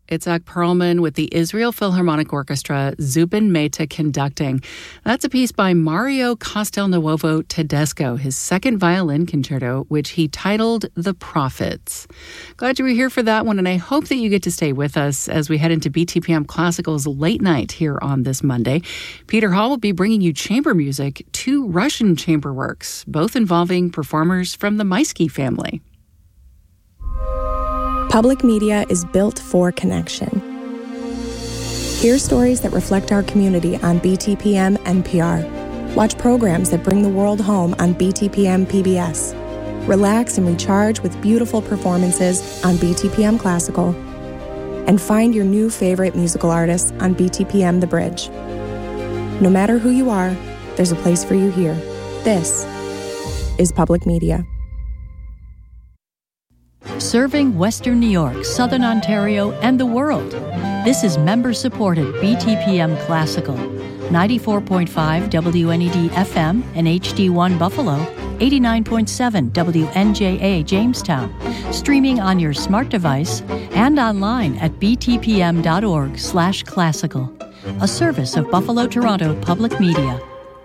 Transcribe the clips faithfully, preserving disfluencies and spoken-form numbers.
Itzhak Perlman with the Israel Philharmonic Orchestra, Zubin Mehta conducting. That's a piece by Mario Castelnuovo Tedesco, his second violin concerto, which he titled The Prophets. Glad you were here for that one, and I hope that you get to stay with us as we head into B T P M Classical's late night here on this Monday. Peter Hall will be bringing you chamber music, two Russian chamber works, both involving performers from the Maisky family. Public media is built for connection. Hear stories that reflect our community on B T P M N P R. Watch programs that bring the world home on B T P M P B S. Relax and recharge with beautiful performances on B T P M Classical. And find your new favorite musical artists on B T P M The Bridge. No matter who you are, there's a place for you here. This is public media. Serving Western New York, Southern Ontario, and the world. This is member-supported B T P M Classical. ninety-four point five W N E D F M and H D one Buffalo, eighty-nine point seven W N J A Jamestown. Streaming on your smart device and online at b t p m dot org slash classical. A service of Buffalo Toronto Public Media.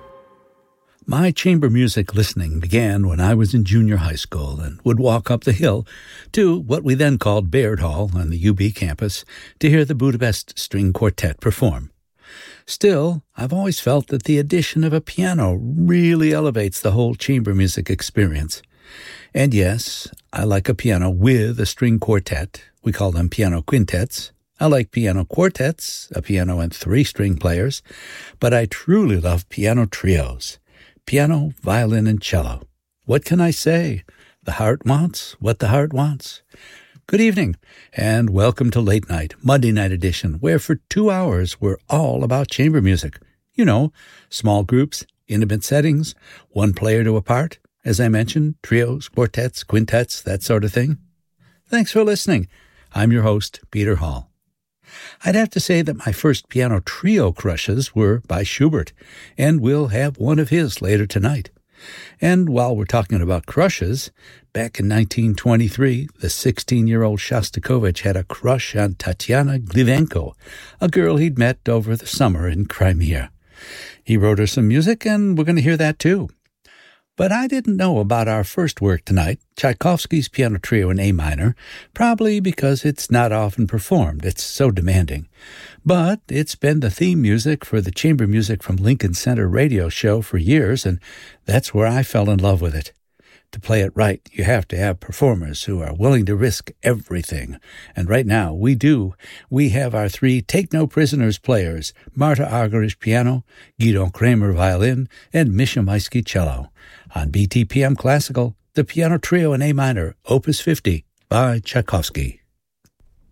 My chamber music listening began when I was in junior high school and would walk up the hill to what we then called Baird Hall on the U B campus to hear the Budapest String Quartet perform. Still, I've always felt that the addition of a piano really elevates the whole chamber music experience. And yes, I like a piano with a string quartet. We call them piano quintets. I like piano quartets, a piano and three string players, but I truly love piano trios. Piano, violin, and cello. What can I say? The heart wants what the heart wants. Good evening, and welcome to Late Night, Monday Night Edition, where for two hours we're all about chamber music. You know, small groups, intimate settings, one player to a part, as I mentioned, trios, quartets, quintets, that sort of thing. Thanks for listening. I'm your host, Peter Hall. I'd have to say that my first piano trio crushes were by Schubert, and we'll have one of his later tonight. And while we're talking about crushes, back in nineteen twenty-three, the sixteen-year-old Shostakovich had a crush on Tatiana Glivenko, a girl he'd met over the summer in Crimea. He wrote her some music, and we're going to hear that too. But I didn't know about our first work tonight, Tchaikovsky's Piano Trio in A minor, probably because it's not often performed. It's so demanding. But it's been the theme music for the Chamber Music from Lincoln Center radio show for years, and that's where I fell in love with it. To play it right, you have to have performers who are willing to risk everything. And right now, we do. We have our three Take No Prisoners players, Marta Argerich piano, Guido Kramer violin, and Misha Maisky cello. On B T P M Classical, the Piano Trio in A minor, Opus fifty, by Tchaikovsky.